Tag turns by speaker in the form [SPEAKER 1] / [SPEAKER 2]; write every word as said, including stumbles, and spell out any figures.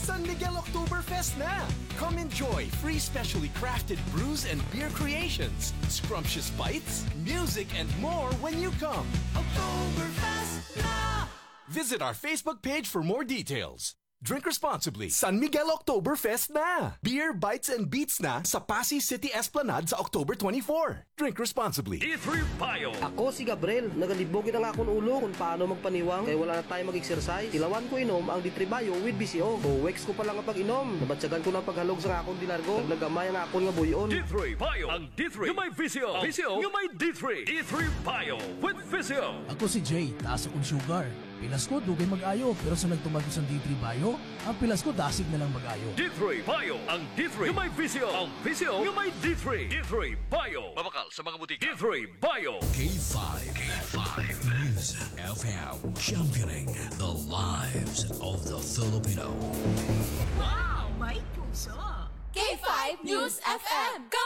[SPEAKER 1] San Miguel Oktoberfest na! Come enjoy free specially crafted brews and beer creations, scrumptious bites, music, and more when you come. Oktoberfest na! Visit our Facebook page for more details. Drink responsibly. San Miguel Oktoberfest na! Beer, bites, and beats na sa Pasay City Esplanade sa October twenty-fourth. Drink responsibly.
[SPEAKER 2] D three Bio.
[SPEAKER 3] Ako si Gabriel. Nagalibogin na nga akong ulo kung paano magpaniwang kaya wala na tayo mag-exercise. Tilawan ko inom ang D three Bio with B C O. O weeks ko pa lang ang pag-inom. Nabatsagan ko na paghalog sa akong dinargo. Naglagamay ang akong nga buyon.
[SPEAKER 2] D three Bio. Ang D three yung may V C O. V C O yung may D three. D three Bio with V C O.
[SPEAKER 4] Ako si Jay. Taas akong sugar. Pilas ko, dugay mag-ayo. Pero sa nagtumag ko sa D three Bio, ang pilas ko dasig na lang mag-ayo.
[SPEAKER 2] D three Bio. Ang D three yung may V C O. Ang V C O yung may D three. D three Bio. Mabakal sa mga butika. D three Bio.
[SPEAKER 5] K five. K five. News F M. Championing the lives of the Filipino.
[SPEAKER 6] Wow! May puso! K five News F M!